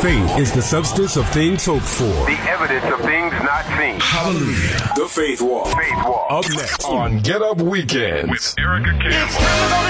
Faith is the substance of things hoped for. The evidence of things not seen. Hallelujah. The Faith Walk. Faith Walk. Up next on Get Up Weekends with Erica Campbell.